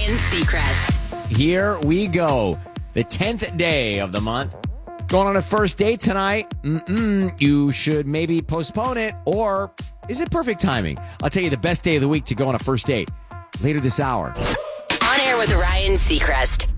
Ryan Seacrest. Here we go. The 10th day of the month. Going on a first date tonight. You should maybe postpone it, or is it perfect timing? I'll tell you the best day of the week to go on a first date later this hour. On air with Ryan Seacrest.